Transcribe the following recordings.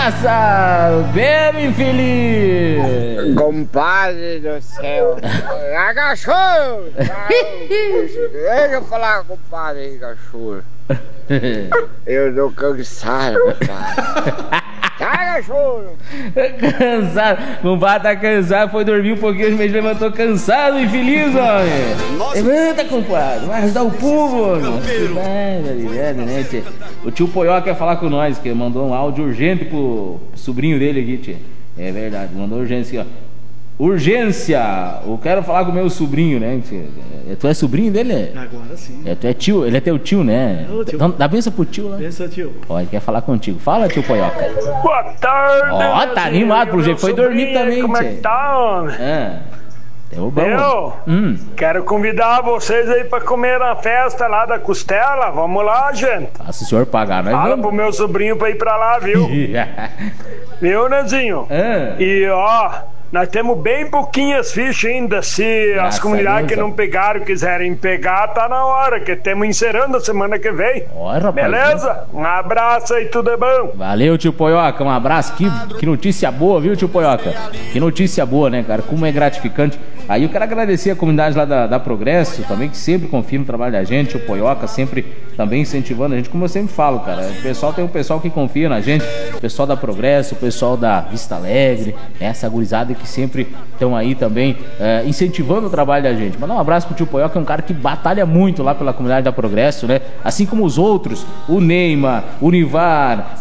desgraçado! Bebe, infeliz! Compadre do céu! Agachou! Deixa eu falar, compadre, agachou. Eu tô cansado, compadre. Agachou! Cansado, compadre tá cansado, foi dormir um pouquinho, mas levantou cansado, infeliz, homem! Levanta, compadre, vai ajudar o povo, homem! O tio Poió quer falar com nós, que mandou um áudio urgente pro sobrinho dele aqui, tia. É verdade, mandou urgência aqui, ó. Urgência! Eu quero falar com o meu sobrinho, né? Tu é sobrinho dele? Agora sim. Tu é tio, ele é teu tio, né? Ô, tio. Então, dá benção pro tio lá. Benção, tio. Ó, ele quer falar contigo. Fala, tio Poioca. Boa tarde. Ó, tá animado, pro jeito. Foi dormir também, como é que tá, homem? Deu bom. Eu quero convidar vocês aí pra comer na festa lá da costela. Vamos lá, gente. Se o senhor pagar, nós Fala vamos. pro meu sobrinho pra ir pra lá, viu? Viu, Nezinho? E ó, nós temos bem pouquinhas fichas ainda. Se Graças as comunidades a Deus, que não pegaram quiserem pegar, tá na hora, que estamos encerrando a semana que vem. Ó, rapaz, beleza? Um abraço aí, tudo é bom. Valeu, tio Poioca, um abraço. Que notícia boa, viu, tio Poioca? Que notícia boa, né, cara? Como é gratificante. Aí eu quero agradecer a comunidade lá da Progresso também, que sempre confia no trabalho da gente. O Poioca sempre também incentivando a gente, como eu sempre falo, cara. O pessoal tem um pessoal que confia na gente, o pessoal da Progresso, o pessoal da Vista Alegre, essa gurizada que sempre estão aí também incentivando o trabalho da gente. Mandar um abraço pro tio Poioca, que é um cara que batalha muito lá pela comunidade da Progresso, né? Assim como os outros, o Neymar, o Nivar,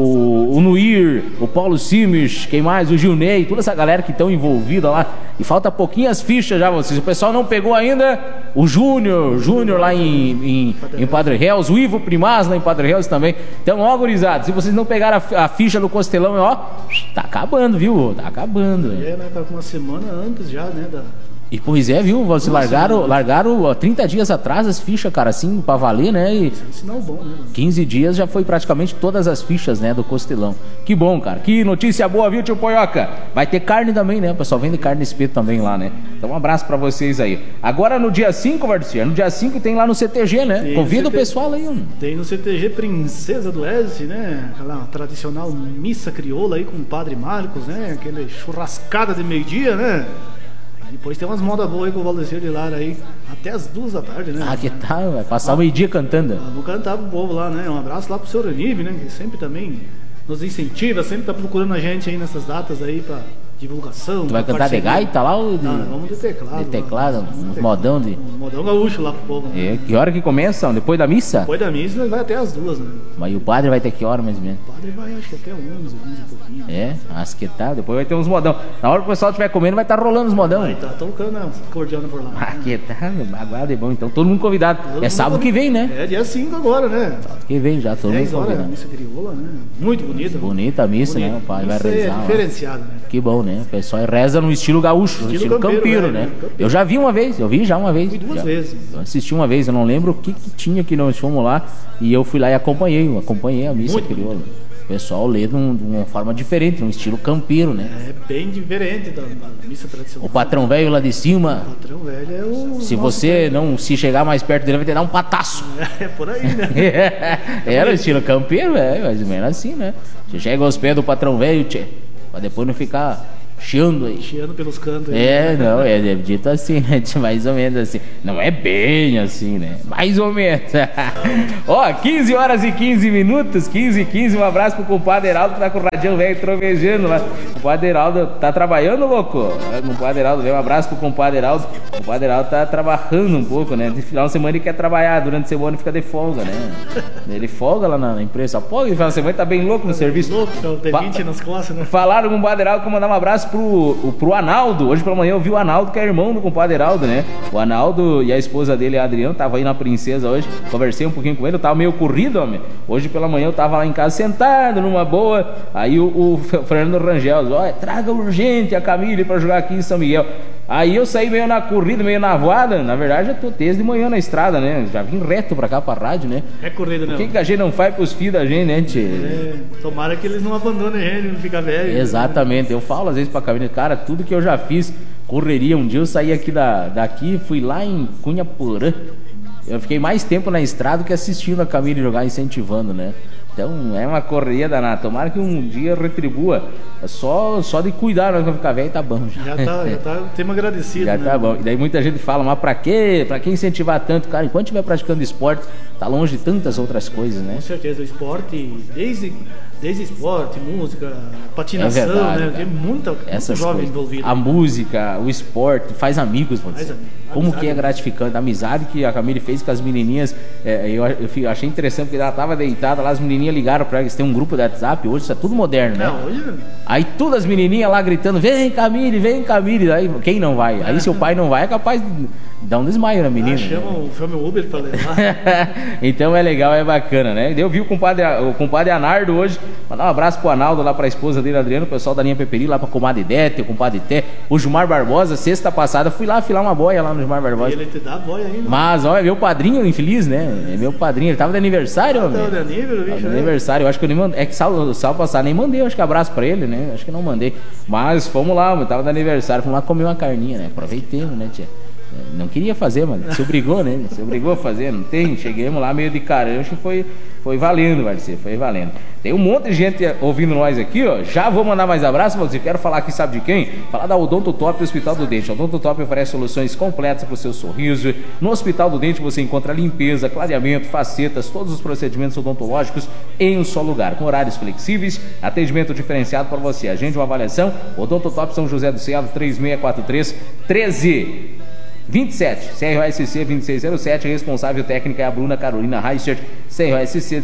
o Nuir, o Paulo Simes, quem mais? O Gilney, toda essa galera que estão envolvida lá. E falta pouquinhas fichas já, vocês. O pessoal não pegou ainda o Júnior lá em Padre Reus, o Ivo Primaz lá em Padre Reus também. Então, ó, gurizada, se vocês não pegaram a ficha do Costelão, ó, tá acabando, viu? Tá acabando. Né? Tá com uma semana antes já, né? E pois é, viu? Vocês largaram 30 dias atrás as fichas, cara, assim, pra valer, né? E isso é um sinal bom, né? 15 dias já foi praticamente todas as fichas, né, do Costelão. Que bom, cara. Que notícia boa, viu, tio Poioca? Vai ter carne também, né? O pessoal vende carne de espeto também lá, né? Então um abraço pra vocês aí. Agora no dia 5, Varcia, no dia 5 tem lá no CTG, né? Tem Convida o pessoal aí, mano. Tem no CTG Princesa do Oeste, né? Aquela tradicional missa crioula aí com o Padre Marcos, né? Aquele churrascada de meio-dia, né? Depois tem umas modas boas aí com o Valdecir de Lara aí, até as 2 da tarde, né? Que tal? Vai passar o meio-dia cantando. Vou cantar pro povo lá, né? Um abraço lá pro seu Renive, né? Que sempre também nos incentiva, sempre tá procurando a gente aí nessas datas aí pra divulgação. Tu vai cantar de gaita lá ou de... Não, vamos de teclado. De teclado, uns modão de... Um modão gaúcho lá pro povo, né? Que hora que começam? Depois da missa? Depois da missa vai até as 2, né? Mas o padre vai ter que hora mais ou menos? O padre vai, acho que até 11 e pouquinho. Acho que tá. Depois vai ter uns modão. Na hora que o pessoal estiver comendo, vai estar rolando os modão. Vai tá tocando as cordianas por lá. Que tá, baguado é bom. Então todo mundo convidado. Sábado que vem, né? É dia 5 agora, né? Sábado que vem já, todo mundo convidado. A missa crioula, né? Muito bonita. Bonita a missa, né? O padre vai rezar. É diferenciado, né? Que bom, né? O pessoal reza no estilo gaúcho, no estilo campeiro, né? Eu já vi uma vez, Fui 2 vezes. Eu assisti uma vez, eu não lembro o que tinha que nós fomos lá. E eu fui lá e acompanhei a missa crioula. O pessoal lê de uma forma diferente, num estilo campeiro, né? É bem diferente da missa tradicional. O patrão velho lá de cima. O patrão velho é o... Se você não se chegar mais perto dele, vai ter que dar um pataço. É por aí, né? Era o estilo campeiro, mais ou menos assim, né? Você chega aos pés do patrão velho, pra depois não ficar chiando aí. Chiando pelos cantos aí. É dito assim, né? Mais ou menos assim. Não é bem assim, né? Mais ou menos. 15 horas e 15 minutos, 15 e 15. Um abraço pro compadre Heraldo que tá com o radião velho trovejando lá. O compadre Heraldo tá trabalhando, louco? O compadre Heraldo, um abraço pro compadre Heraldo. O compadre Heraldo tá trabalhando um pouco, né? De final de semana ele quer trabalhar, durante a semana ele fica de folga, né? Ele folga lá na empresa. Folga, e final de semana tá bem louco no serviço. Louco, tem 20 nas costas, né? Falaram com o compadre Heraldo que eu mandar um abraço pro Analdo. Hoje pela manhã eu vi o Analdo, que é irmão do compadre Heraldo, né? O Analdo e a esposa dele, a Adriana, tava aí na Princesa hoje. Conversei um pouquinho com ele, eu tava meio corrido, homem. Hoje pela manhã eu tava lá em casa sentado, numa boa. Aí o Fernando Rangel, traga urgente a Camille pra jogar aqui em São Miguel. Aí eu saí meio na corrida, meio na voada. Na verdade, eu tô desde de manhã na estrada, né? Já vim reto pra cá, pra rádio, né? É corrida, né? O que a gente não faz pros filhos da gente, né, tchê? Tomara que eles não abandonem ele, não fica velho. Exatamente. Eu falo às vezes pra Camila, cara, tudo que eu já fiz, correria. Um dia eu saí aqui daqui, fui lá em Cunha Porã. Eu fiquei mais tempo na estrada que assistindo a Camila jogar, incentivando, né? Então é uma correria danada. Tomara que um dia retribua. Só de cuidar, nós vamos ficar velho, tá bom. Já tá tema agradecido. Já, né? Tá bom. E daí muita gente fala, mas pra quê? Pra que incentivar tanto? Cara, enquanto estiver praticando esporte, tá longe de tantas outras coisas, né? Com certeza, o esporte, desde esporte, música, patinação, é verdade, né? Tem muito jovem envolvido. A música, o esporte, faz amigos, pode ser. Como que é gratificante. A amizade que a Camille fez com as menininhas, eu achei interessante, porque ela tava deitada lá, as menininhas ligaram pra ela, eles têm um grupo de WhatsApp, hoje isso é tudo moderno, né? Não, hoje... Aí todas as menininhas lá gritando, vem Camille, aí quem não vai? Aí se o pai não vai, é capaz de dar um desmaio na menina. Chama o Uber pra levar. Então é legal, é bacana, né? Eu vi o compadre Anardo hoje, mandar um abraço pro Analdo lá, pra esposa dele, Adriano, o pessoal da linha Peperi, lá pra comadre Dete, o compadre Té, o Gilmar Barbosa, sexta passada, fui lá filar uma boia lá no Gilmar Barbosa. E ele te dá boia ainda. Mas, olha, meu padrinho infeliz, né? É meu padrinho, ele tava de aniversário, homem. Tava de aniversário, eu acho que eu nem mandei, é que sábado passado nem mandei, eu acho que abraço pra ele, né? Acho que não mandei. Mas fomos lá, tava de aniversário, fomos lá comer uma carninha, né? Aproveitemos, né, tia? Não queria fazer, mano. Se obrigou, né? Se obrigou a fazer, não tem? Cheguemos lá meio de cara. Acho que foi valendo, Marcelo. Foi valendo. Tem um monte de gente ouvindo nós aqui, ó. Já vou mandar mais abraços, você quero falar aqui, sabe de quem? Falar da Odonto Top do Hospital do Dente. A Odonto Top oferece soluções completas para o seu sorriso. No Hospital do Dente você encontra limpeza, clareamento, facetas, todos os procedimentos odontológicos em um só lugar, com horários flexíveis, atendimento diferenciado para você. Agende uma avaliação. Odonto Top São José do Ceado, 3643-1327, CROSC 2607, responsável técnica é a Bruna Carolina Reichert, CROSC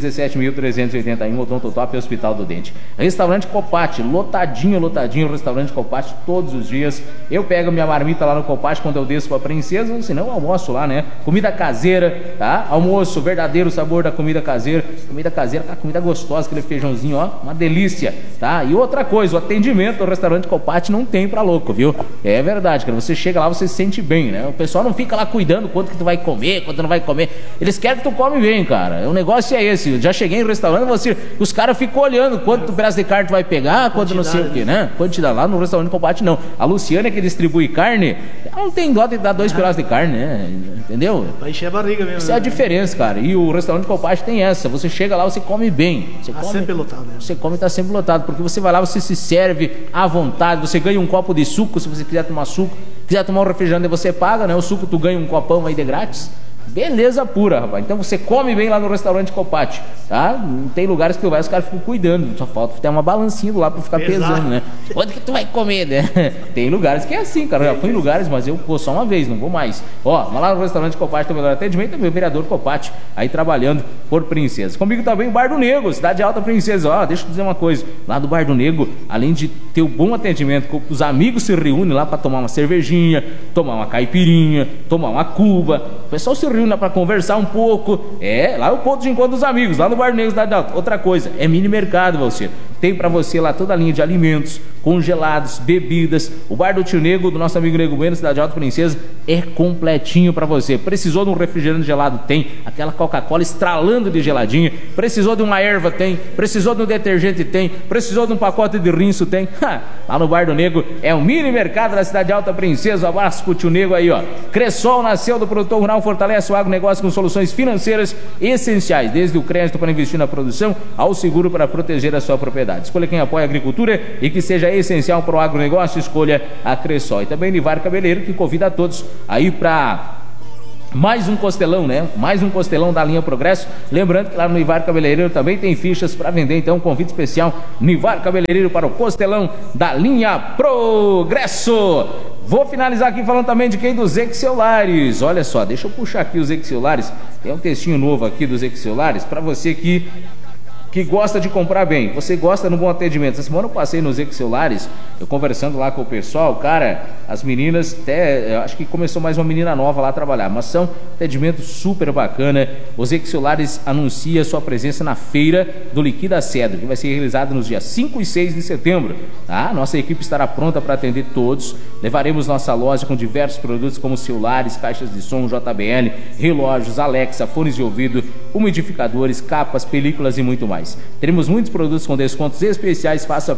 17.381, Odonto Top Hospital do Dente. Restaurante Copate, lotadinho, restaurante Copate todos os dias. Eu pego minha marmita lá no Copate quando eu desço pra Princesa, senão eu almoço lá, né? Comida caseira, tá? Almoço, verdadeiro sabor da comida caseira, comida gostosa, aquele feijãozinho, ó, uma delícia, tá? E outra coisa, o atendimento do restaurante Copate não tem pra louco, viu? É verdade, cara, você chega lá, você se sente bem, né? O pessoal não fica lá cuidando quanto que tu vai comer, quanto não vai comer. Eles querem que tu come bem, cara. O negócio é esse. Eu já cheguei no restaurante, os caras ficam olhando quanto pedaço de carne tu vai pegar, quanto não sei o que, né? Quantidade lá no restaurante Combate, não. A Luciana, que distribui carne, ela não tem dó de dar 2 pedaços de carne, né? Entendeu? Vai encher a barriga mesmo. Isso é a diferença, cara. E o restaurante Combate tem essa. Você chega lá, você come bem. Você come sempre lotado, né? Você come e tá sempre lotado. Porque você vai lá, você se serve à vontade. Você ganha um copo de suco, se você quiser tomar suco. Quiser tomar um refrigerante, você paga, né? O suco tu ganha um copão aí de grátis. Beleza pura, rapaz. Então você come bem lá no restaurante Copate, tá? Tem lugares que tu vai, os caras ficam cuidando. Só falta ter uma balancinha lá pra ficar pesando, né? Onde que tu vai comer, né? Tem lugares que é assim, cara. Eu já fui em lugares, mas eu vou só uma vez, não vou mais. Ó, mas lá no restaurante Copate tem o melhor atendimento, também o vereador Copate, aí trabalhando por Princesa. Comigo também o Bar do Negro, Cidade Alta Princesa. Ó, deixa eu dizer uma coisa. Lá do Bar do Negro, além de ter um bom atendimento, os amigos se reúnem lá pra tomar uma cervejinha, tomar uma caipirinha, tomar uma cuba. O pessoal se reúne lá pra conversar um pouco. É, lá é o ponto de encontro dos amigos, lá no Bar Negro Cidade Alta. Outra coisa, é mini mercado, você. Tem pra você lá toda a linha de alimentos, congelados, bebidas. O Bar do Tio Nego, do nosso amigo Nego Bueno, Cidade Alta Princesa, é completinho pra você. Precisou de um refrigerante gelado? Tem. Aquela Coca-Cola estralando de geladinha. Precisou de uma erva? Tem. Precisou de um detergente? Tem. Precisou de um pacote de rinço? Tem. Lá no Bar do Nego é o mini mercado da Cidade Alta Princesa. Um abraço pro Tio Nego aí, ó. Cressol nasceu do produtor rural, fortalece o agronegócio com soluções financeiras essenciais, desde o crédito para investir na produção ao seguro para proteger a sua propriedade. Escolha quem apoia a agricultura e que seja essencial para o agronegócio, escolha a Cressol. E também Nivar Cabeleireiro, que convida a todos aí para mais um costelão, né? Mais um costelão da linha Progresso. Lembrando que lá no Nivar Cabeleireiro também tem fichas para vender, então um convite especial, Nivar Cabeleireiro, para o costelão da linha Progresso. Vou finalizar aqui falando também de quem? Dos Excelulares. Olha só, deixa eu puxar aqui os Excelulares. Tem um textinho novo aqui dos Excelulares para você que gosta de comprar bem, você gosta no bom atendimento. Essa semana eu passei nos Excelulares, eu conversando lá com o pessoal, cara, as meninas, até, acho que começou mais uma menina nova lá a trabalhar, mas são atendimento super bacana. Os Excelulares anuncia sua presença na feira do Liquida Cedro, que vai ser realizada nos dias 5 e 6 de setembro, tá? Nossa equipe estará pronta para atender todos. Levaremos nossa loja com diversos produtos como celulares, caixas de som, JBL, relógios, Alexa, fones de ouvido, umidificadores, capas, películas e muito mais. Teremos muitos produtos com descontos especiais. Faça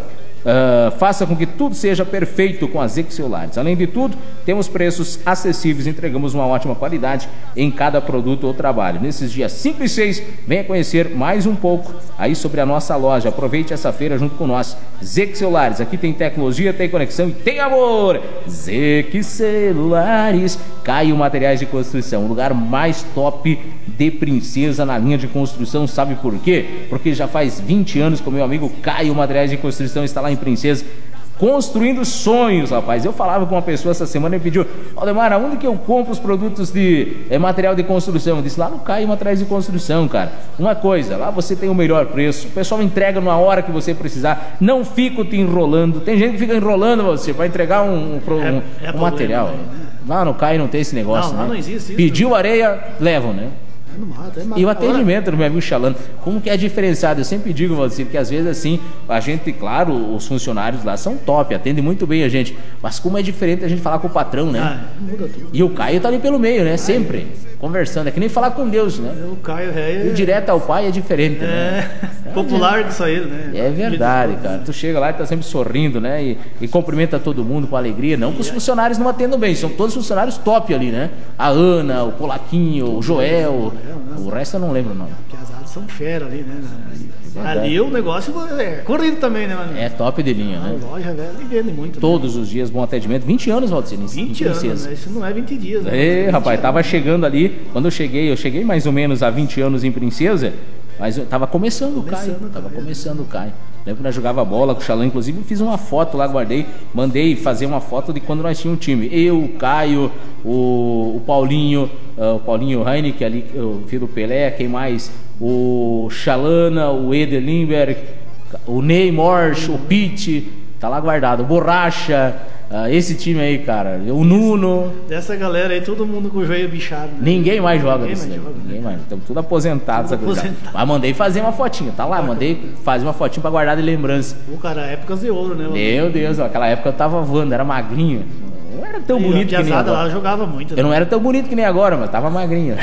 faça com que tudo seja perfeito com a Zex Celulares. Além de tudo, temos preços acessíveis, entregamos uma ótima qualidade em cada produto ou trabalho. Nesses dias 5 e 6, venha conhecer mais um pouco aí sobre a nossa loja. Aproveite essa feira junto com nós. Zex Celulares, aqui tem tecnologia, tem conexão e tem amor. Zex Celulares, Caio Materiais de Construção, o lugar mais top de Princesa na linha de construção. Sabe por quê? Porque já faz 20 anos que o meu amigo Caio Materiais de Construção está lá em Princesa, construindo sonhos, rapaz. Eu falava com uma pessoa essa semana e pediu: Aldemar, aonde que eu compro os produtos de material de construção? Eu disse: lá no Caio Materiais de Construção, cara. Uma coisa, lá você tem o melhor preço, o pessoal entrega na hora que você precisar, não fico te enrolando. Tem gente que fica enrolando você para entregar um material. Né? Lá no Caio não tem esse negócio, não, né? Não existe isso. Pediu areia, levam, né? E o atendimento do meu amigo Chalano, como que é diferenciado? Eu sempre digo, Valdir, que às vezes assim, a gente, claro, os funcionários lá são top, atendem muito bem a gente, mas como é diferente a gente falar com o patrão, né? Muda tudo. E o Caio tá ali pelo meio, né? Sempre conversando, é que nem falar com Deus, né? O Caio E o direto ao pai é diferente, né? Popular que saiu, né? É verdade, cara. Tu chega lá e tá sempre sorrindo, né? E cumprimenta todo mundo com alegria. Não que os funcionários não atendam bem, são todos funcionários top ali, né? A Ana, o Polaquinho, o Joel, o resto eu não lembro o nome. Porque as áreas são fera ali, né? Ali o negócio é corrido também, né, mano? É top de linha, né? A loja, velho, vende muito. Todos os dias, bom atendimento. 20 anos, Valdir. 20 anos, né? Isso não é 20 dias. Né? Rapaz, tava chegando ali. Quando eu cheguei mais ou menos há 20 anos em Princesa, mas eu tava começando o Caio. Lembro que nós jogava bola com o Xalã, inclusive fiz uma foto lá, guardei, mandei fazer uma foto de quando nós tínhamos um time. Eu, o Caio, o Paulinho, o Heineken ali, o filho do Pelé, quem mais? O Xalana, o Eder Lindbergh, o Ney Morsch, o Pete, tá lá guardado, o Borracha, esse time aí, cara, o Nuno. Dessa galera aí, todo mundo com o joelho bichado. Né? Ninguém mais joga nisso daí. Ninguém mais. Estamos tudo aposentados. Mas mandei fazer uma fotinha, tá lá, mandei fazer uma fotinha pra guardar de lembrança. Pô, cara, épocas de ouro, né? Meu Deus, aquela época eu tava voando, era magrinho. Não era tão bonito que nem agora. Lá jogava muito. Eu não era tão bonito que nem agora, mas tava magrinho.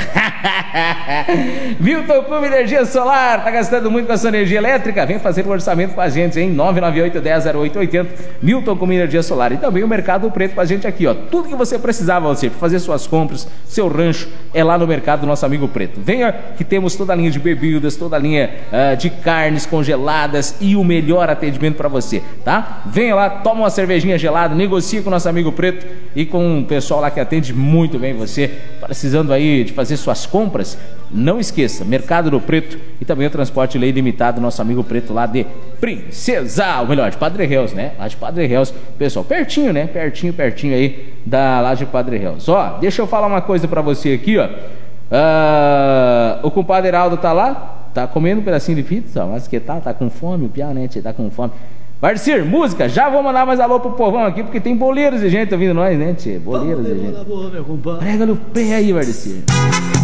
Milton Clube Energia Solar, tá gastando muito com a sua energia elétrica? Vem fazer um orçamento com a gente, hein? 998-10-0880. Milton Clube Energia Solar. E também o Mercado Preto com a gente aqui, ó. Tudo que você precisava, você, para fazer suas compras, seu rancho, é lá no Mercado do nosso amigo Preto. Venha que temos toda a linha de bebidas, toda a linha de carnes congeladas e o melhor atendimento para você, tá? Venha lá, toma uma cervejinha gelada, negocia com o nosso amigo Preto e com o pessoal lá que atende muito bem você. Precisando aí de fazer suas compras, não esqueça, Mercado do Preto e também o transporte lei limitado, nosso amigo Preto lá de Princesa, ou melhor, de Padre Reus, né? Lá de Padre Reus, pessoal, pertinho, né? Pertinho aí da lá de Padre Reus. Ó, deixa eu falar uma coisa pra você aqui, ó. O compadre Heraldo tá lá, tá comendo um pedacinho de pizza, mas que tá com fome, o piá, né? Tá com fome. Varcir, música, já vou mandar mais alô pro povão aqui, porque tem boleiros de gente ouvindo nós, né, tchê? Boleiros de gente. Prega no pé aí, Varcir.